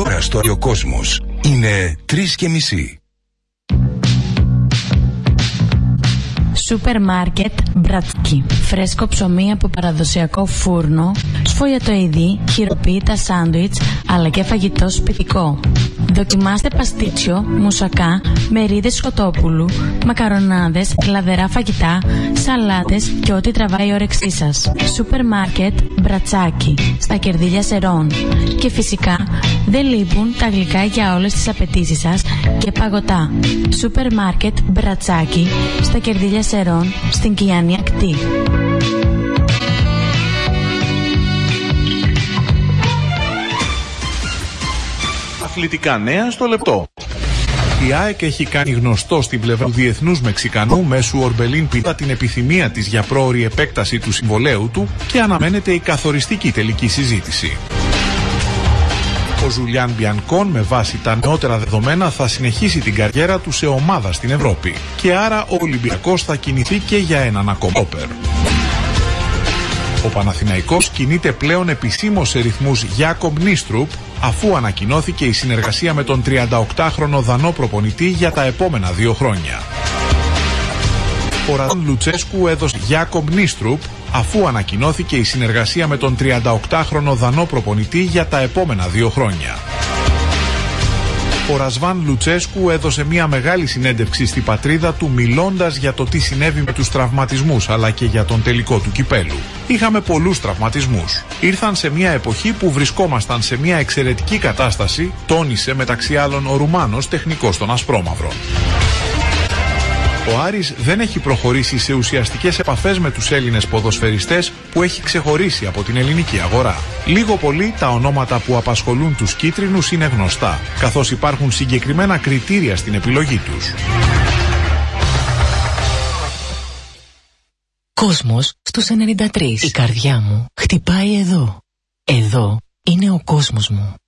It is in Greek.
Τώρα στο ο κόσμος είναι 3:30. Σούπερ μάρκετ Μπρατσάκι. Φρέσκο ψωμί από παραδοσιακό φούρνο, σφολιατοειδή, χειροποίητα σάντουιτς, αλλά και φαγητό σπιτικό. Δοκιμάστε παστίτσιο, μουσακά, μερίδες σκοτόπουλου, μακαρονάδες, λαδερά φαγητά, σαλάτες και ό,τι τραβάει η όρεξή σας. Σούπερ μάρκετ Μπρατσάκι, στα Κερδίλια Σερών. Και φυσικά δεν λείπουν τα γλυκά για όλες τις απαιτήσεις σας και παγωτά. Σούπερ μάρκετ Μπρατσάκι, στα Κερδίλια Σερών, στην Κιάνη Ακτή. Αθλητικά νέα στο λεπτό. Η ΑΕΚ έχει κάνει γνωστό στην πλευρά του διεθνούς Μεξικανού μέσου Ορμπελίν Πιντά την επιθυμία της για πρόωρη επέκταση του συμβολαίου του και αναμένεται η καθοριστική τελική συζήτηση. Ο Ζουλιάν Μπιανκόν με βάση τα νεότερα δεδομένα θα συνεχίσει την καριέρα του σε ομάδα στην Ευρώπη και άρα ο Ολυμπιακός θα κινηθεί και για έναν ακόμα όπερ. Ο Παναθηναϊκός κινείται πλέον επισήμως σε ρυθμούς Γιάκομπ Νίστρουπ αφού ανακοινώθηκε η συνεργασία με τον 38χρονο Δανό προπονητή για τα επόμενα 2 χρόνια. Ο Ραντών Λουτσέσκου έδωσε Γιάκομπ Νίστρουπ αφού ανακοινώθηκε η συνεργασία με τον 38χρονο Δανό προπονητή για τα επόμενα 2 χρόνια. Ο Ρασβάν Λουτσέσκου έδωσε μια μεγάλη συνέντευξη στη πατρίδα του μιλώντας για το τι συνέβη με τους τραυματισμούς αλλά και για τον τελικό του κυπέλου. Είχαμε πολλούς τραυματισμούς. Ήρθαν σε μια εποχή που βρισκόμασταν σε μια εξαιρετική κατάσταση, τόνισε μεταξύ άλλων ο Ρουμάνος τεχνικός των Ασπρόμαυρων. Ο Άρης δεν έχει προχωρήσει σε ουσιαστικές επαφές με τους Έλληνες ποδοσφαιριστές που έχει ξεχωρίσει από την ελληνική αγορά. Λίγο πολύ τα ονόματα που απασχολούν τους κίτρινους είναι γνωστά, καθώς υπάρχουν συγκεκριμένα κριτήρια στην επιλογή τους. Κόσμος στους 93. Η καρδιά μου χτυπάει εδώ. Εδώ είναι ο κόσμος μου.